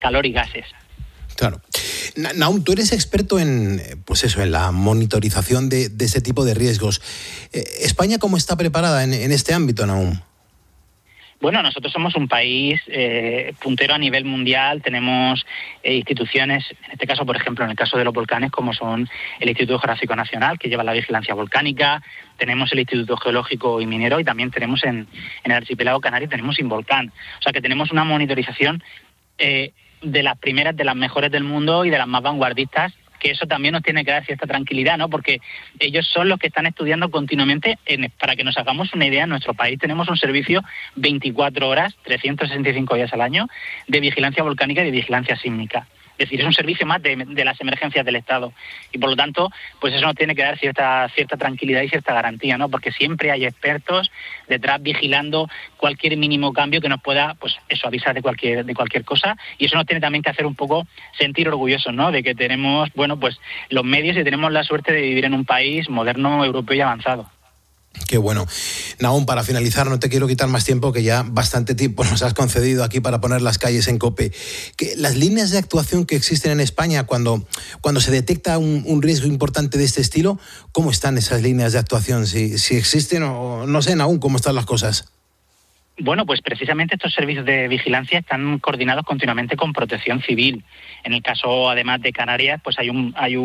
calor y gases. Claro. Nahum, tú eres experto en la monitorización de ese tipo de riesgos. ¿España cómo está preparada en este ámbito, Nahum? Bueno, nosotros somos un país puntero a nivel mundial, tenemos instituciones, en este caso, por ejemplo, en el caso de los volcanes, como son el Instituto Geográfico Nacional, que lleva la vigilancia volcánica, tenemos el Instituto Geológico y Minero y también tenemos en el archipiélago canario tenemos Involcán. O sea que tenemos una monitorización de las primeras, de las mejores del mundo y de las más vanguardistas, que eso también nos tiene que dar cierta tranquilidad, ¿no? Porque ellos son los que están estudiando continuamente. Para que nos hagamos una idea, en nuestro país tenemos un servicio 24 horas, 365 días al año, de vigilancia volcánica y de vigilancia sísmica. Es decir, es un servicio más de las emergencias del Estado. Y por lo tanto, pues eso nos tiene que dar cierta tranquilidad y cierta garantía, ¿no? Porque siempre hay expertos detrás vigilando cualquier mínimo cambio que nos pueda, pues eso, avisar de cualquier cosa. Y eso nos tiene también que hacer un poco sentir orgullosos, ¿no? De que tenemos, bueno, pues los medios y tenemos la suerte de vivir en un país moderno, europeo y avanzado. Qué bueno. Nahum, para finalizar, no te quiero quitar más tiempo, que ya bastante tiempo nos has concedido aquí para poner las calles en COPE. Las líneas de actuación que existen en España cuando se detecta un riesgo importante de este estilo, ¿cómo están esas líneas de actuación? Si existen o no sé, Nahum, ¿cómo están las cosas? Bueno, pues precisamente estos servicios de vigilancia están coordinados continuamente con Protección Civil. En el caso, además de Canarias, pues hay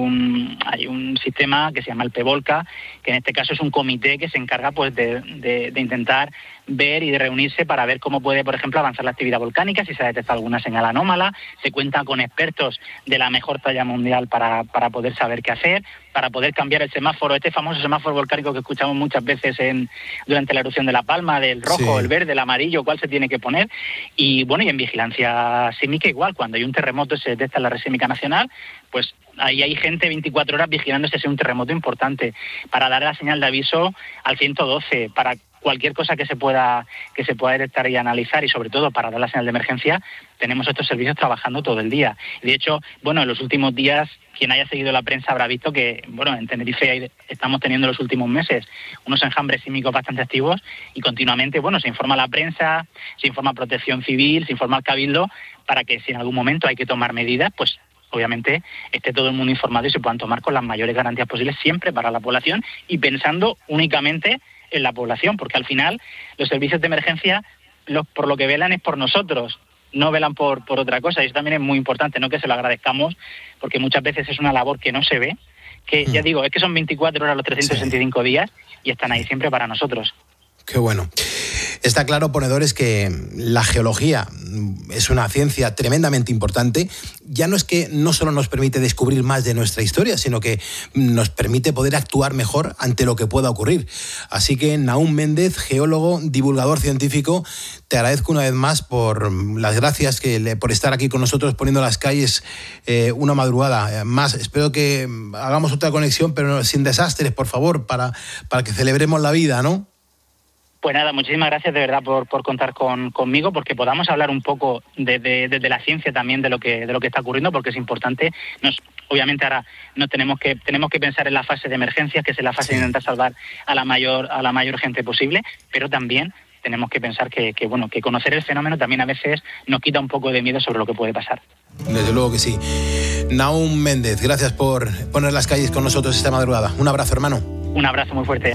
un sistema que se llama el PEVOLCA, que en este caso es un comité que se encarga pues de intentar ver y de reunirse para ver cómo puede, por ejemplo, avanzar la actividad volcánica, si se ha detectado alguna señal anómala. Se cuenta con expertos de la mejor talla mundial para poder saber qué hacer, para poder cambiar el semáforo, este famoso semáforo volcánico que escuchamos muchas veces durante la erupción de La Palma, del rojo, el verde, el amarillo, cuál se tiene que poner. Y bueno, y en vigilancia sísmica igual, cuando hay un terremoto se detecta en la Red Sísmica Nacional, pues ahí hay gente 24 horas vigilando si es un terremoto importante, para dar la señal de aviso al 112, para cualquier cosa que se pueda detectar y analizar, y sobre todo para dar la señal de emergencia, tenemos estos servicios trabajando todo el día. De hecho, bueno, en los últimos días, quien haya seguido la prensa habrá visto que, bueno, en Tenerife estamos teniendo en los últimos meses unos enjambres sísmicos bastante activos y continuamente, bueno, se informa a la prensa, se informa a Protección Civil, se informa al Cabildo, para que si en algún momento hay que tomar medidas, pues obviamente esté todo el mundo informado y se puedan tomar con las mayores garantías posibles siempre para la población y pensando únicamente en la población, porque al final los servicios de emergencia por lo que velan es por nosotros, no velan por otra cosa, y eso también es muy importante, no que se lo agradezcamos, porque muchas veces es una labor que no se ve, que ya digo, es que son 24 horas los 365 días y están ahí siempre para nosotros. Qué bueno. Está claro, ponedores, que la geología es una ciencia tremendamente importante. Ya no es que no solo nos permite descubrir más de nuestra historia, sino que nos permite poder actuar mejor ante lo que pueda ocurrir. Así que, Nahum Méndez, geólogo, divulgador científico, te agradezco una vez más por las gracias por estar aquí con nosotros poniendo las calles una madrugada más. Espero que hagamos otra conexión, pero sin desastres, por favor, para que celebremos la vida, ¿no? Pues nada, muchísimas gracias de verdad por contar conmigo, porque podamos hablar un poco desde la ciencia también de lo que está ocurriendo, porque es importante. Obviamente ahora tenemos que pensar en la fase de emergencias, que es la fase de intentar salvar a la mayor gente posible, pero también tenemos que pensar que conocer el fenómeno también a veces nos quita un poco de miedo sobre lo que puede pasar. Desde luego que sí. Nahum Méndez, gracias por poner las calles con nosotros esta madrugada. Un abrazo, hermano. Un abrazo muy fuerte.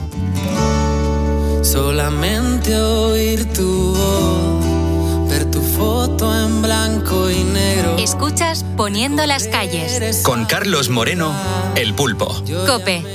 Solamente oír tu voz, ver tu foto en blanco y negro. Escuchas Poniendo las calles con Carlos Moreno, El Pulpo. COPE.